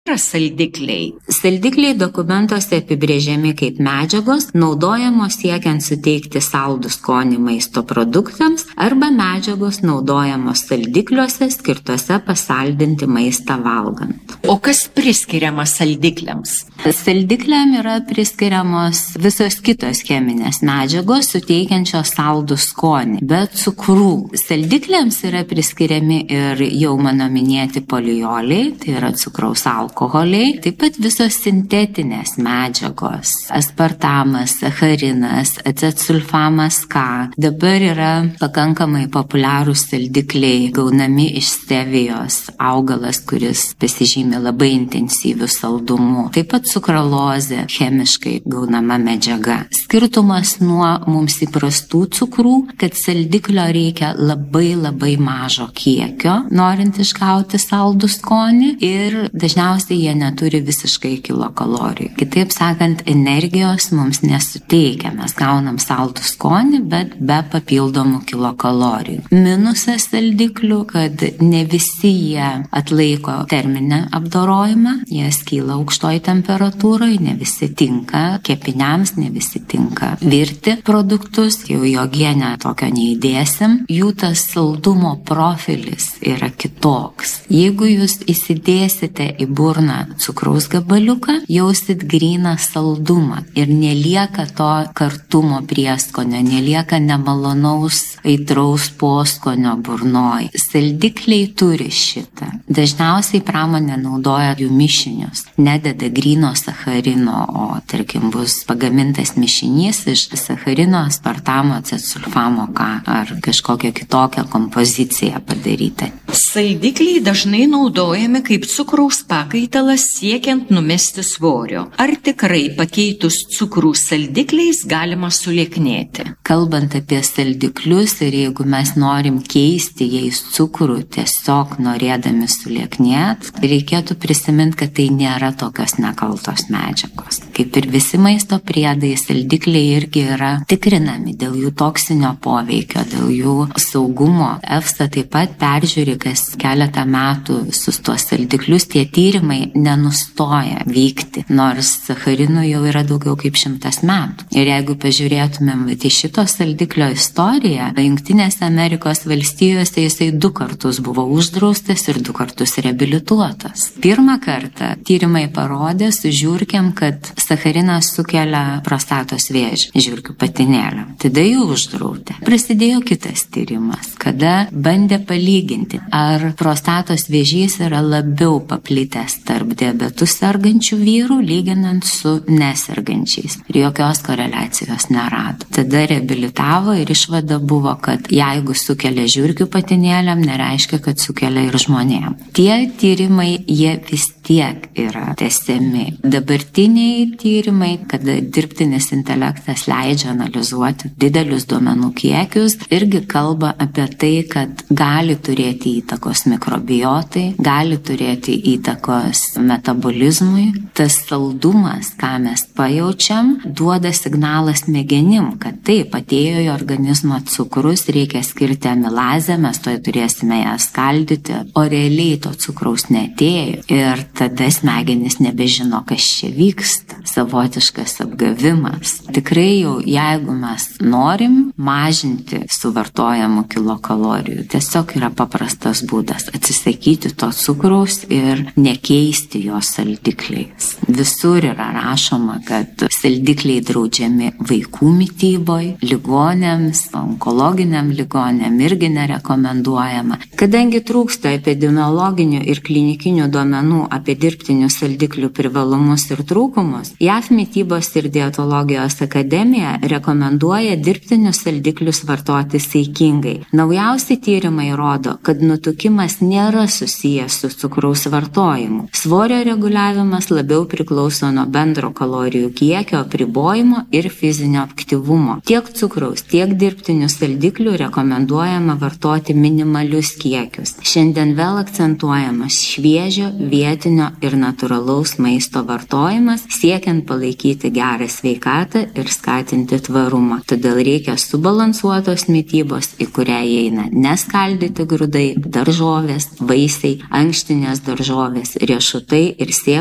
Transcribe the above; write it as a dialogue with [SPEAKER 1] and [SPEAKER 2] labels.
[SPEAKER 1] yra saldikliai?
[SPEAKER 2] Saldikliai dokumentuose apibrėžiami kaip medžiagos, naudojamos siekiant suteikti saldų skonį maisto produktams arba medžiagos naudojamos saldikliuose skirtuose pasaldinti maistą valgant.
[SPEAKER 1] O kas priskiriama saldikliams?
[SPEAKER 2] Saldikliam yra priskiriamos visos kitos cheminės medžiagos suteikiančios saldų skonį, bet cukrų. Saldikliams yra priskiriami ir jau mano minėti polioliai, tai yra cukraus alkoholiai, taip pat visos sintetinės medžiagos, aspartamas, sacharinas, acetsulfamas K. Dabar yra pakankamai populiarūs saldikliai gaunami iš stevijos, augalas, kuris pasižymi labai intensyviu saldumu. Taip pat cukralozė, chemiškai gaunama medžiaga. Skirtumas nuo mums įprastų cukrų, kad saldiklio reikia labai mažo kiekio, norint išgauti saldų skonį, ir dažniausiai jie neturi visiškai kilokalorijų. Kitaip sakant, energijos mums nesuteikia. Mes gaunam saldų skonį, bet be papildomų kilokalorijų. Minusas saldiklių, kad ne visi jie atlaiko terminę apdorojimą, jie skyla aukštoj temperatūroje, ne visi tinka kepiniams, ne visi tinka virti produktus, jau į uogienę tokio neįdėsim. Jų tas saldumo profilis yra kitoks. Jeigu jūs įsidėsite į burną cukraus gabaliuką, jausit gryną saldumą ir nelieka to kartumo prieskonio, nelieka nemalonaus aitraus poskonio burnoj. Saldikliai turi šitą. Dažniausiai pramonė naudoja jų mišinius, nededa gryno sacharino, o tarkim bus pagamintas mišinys iš sacharino, aspartamo, acetsulfamo K ar kažkokią kitokią kompoziciją padaryta.
[SPEAKER 1] Saldikliai dažnai naudojami kaip cukraus pakaitalas siekiant numesti svorio. Ar tikrai pakeitus cukrų saldikliais galima sulieknėti?
[SPEAKER 2] Kalbant apie saldiklius ir jeigu mes norim keisti jais cukrų tiesiog norėdami sulieknėti, reikėtų prisiminti, kad tai nėra tokios nekaltos medžiagos. Kaip ir visi maisto priedai, saldikliai irgi yra tikrinami dėl jų toksinio poveikio, dėl jų saugumo. EFSA taip pat peržiūri kas keletą metų visus tuos saldiklius, tie tyrimai nenustoja vykti, nors sacharinų jau yra daugiau kaip 100 metų. Ir jeigu pažiūrėtumėm į šito saldiklio istoriją, Jungtinėse Amerikos valstijose jisai 2 kartus buvo uždraustas ir 2 kartus reabilituotas. Pirmą kartą tyrimai parodė su žiurkėm, kad sacharinas sukelia prostatos vėžį žiurkių patinėliam. Tada jų uždraudė. Prasidėjo kitas tyrimas, kada bandė palyginti, ar prostatos vėžys yra labiau paplitęs tarp diabetu sergančių vyrų, lyginant su nesergančiais. Ir jokios koreliacijos nerado. Tada reabilitavo ir išvada buvo, kad jeigu sukelia žiurkių patinėliam, nereiškia, kad sukelia ir žmonėm. Tie tyrimai, jie vis tiek yra tęsiami. Dabartiniai tyrimai, kada dirbtinis intelektas leidžia analizuoti didelius duomenų kiekius, irgi kalba apie tai, kad gali turėti įtakos mikrobiotai, gali turėti įtakos metabolizmui. Tas saldumas, ką mes pajaučiam, duoda signalą smegenim, kad taip, atėjo į organizmą cukrus, reikia skirti amilazę, mes to turėsime ją skaldyti, o realiai to cukraus neatėjo. Ir tada smegenys nebežino, kas čia vyksta. Savotiškas apgavimas. Tikrai jau, jeigu mes norim mažinti suvartojamų kilokalorijų, tiesiog yra paprastas būdas atsisakyti to cukraus ir nekeisti jo saldikliais. Visur yra rašoma, kad saldikliai draudžiami vaikų mityboj, ligonėms, onkologiniam ligonėm irgi nerekomenduojama. Kadangi trūksta epidemiologinių ir klinikinių duomenų apie dirbtinių saldiklių privalumus ir trūkumus, JAV mitybos ir dietologijos akademija rekomenduoja dirbtinius saldiklius vartoti saikingai. Naujausi tyrimai rodo, kad nutukimas nėra susijęs su cukraus vartojimu. Svorio reguliavimas labiau priklauso nuo bendro kalorijų kiekio apribojimo ir fizinio aktyvumo. Tiek cukraus, tiek dirbtinių saldiklių rekomenduojama vartoti minimalius kiekius. Šiandien vėl akcentuojamas šviežio, vietinio ir natūralaus maisto maisto vartojimas, siekiant palaikyti gerą sveikatą ir skatinti tvarumą. Todėl reikia subalansuotos mitybos, į kurią įeina neskaldyti grūdai, daržovės, vaisiai, ankštinės daržovės, riešutai ir sėklos